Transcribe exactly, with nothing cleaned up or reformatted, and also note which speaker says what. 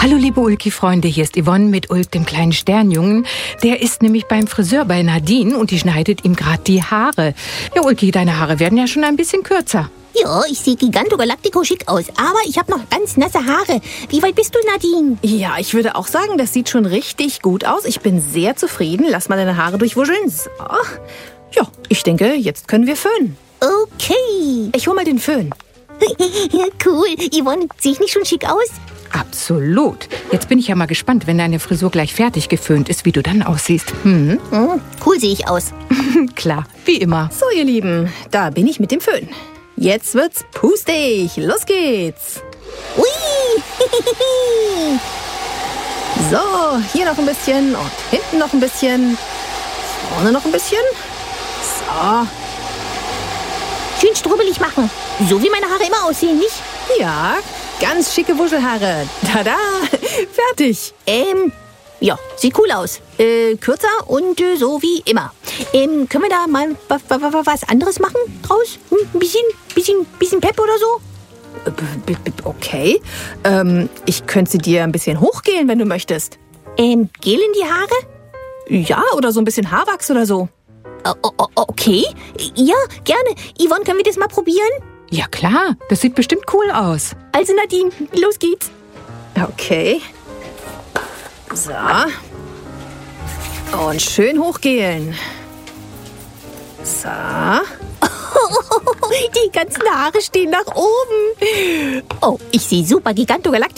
Speaker 1: Hallo liebe Ulki-Freunde, hier ist Yvonne mit Ulk, dem kleinen Sternjungen. Der ist nämlich beim Friseur bei Nadine und die schneidet ihm gerade die Haare. Ja Ulki, deine Haare werden ja schon ein bisschen kürzer.
Speaker 2: Ja, ich sehe Giganto Galactico schick aus, aber ich habe noch ganz nasse Haare. Wie weit bist du, Nadine?
Speaker 3: Ja, ich würde auch sagen, das sieht schon richtig gut aus. Ich bin sehr zufrieden. Lass mal deine Haare durchwuscheln. So. Ja, ich denke, jetzt können wir föhnen.
Speaker 2: Okay.
Speaker 3: Ich hol mal den Föhn.
Speaker 2: Cool. Yvonne, sehe ich nicht schon schick aus?
Speaker 1: Absolut. Jetzt bin ich ja mal gespannt, wenn deine Frisur gleich fertig geföhnt ist, wie du dann aussiehst. Hm?
Speaker 2: Mhm, cool sehe ich aus.
Speaker 1: Klar, wie immer.
Speaker 3: So, ihr Lieben, da bin ich mit dem Föhn. Jetzt wird's pustig. Los geht's.
Speaker 2: Ui.
Speaker 3: So, hier noch ein bisschen und hinten noch ein bisschen. Vorne noch ein bisschen. So.
Speaker 2: Schön strubbelig machen. So wie meine Haare immer aussehen, nicht?
Speaker 3: Ja, ganz schicke Wuschelhaare. Tada, fertig.
Speaker 2: Ähm, ja, sieht cool aus. Äh, kürzer und äh, so wie immer. Ähm, können wir da mal wa- wa- wa- was anderes machen draus? Hm, ein bisschen, bisschen, bisschen Pep oder so?
Speaker 3: B- b- Okay. Ähm, ich könnte sie dir ein bisschen hochgelen, wenn du möchtest.
Speaker 2: Ähm, Gel in die Haare?
Speaker 3: Ja, oder so ein bisschen Haarwachs oder so.
Speaker 2: O- o- o- okay. Ja, gerne. Yvonne, können wir das mal probieren?
Speaker 1: Ja klar, das sieht bestimmt cool aus.
Speaker 2: Also Nadine, los geht's.
Speaker 3: Okay. So. Und schön hochgelen. So.
Speaker 2: Die ganzen Haare stehen nach oben. Oh, ich sehe super Giganto Galactico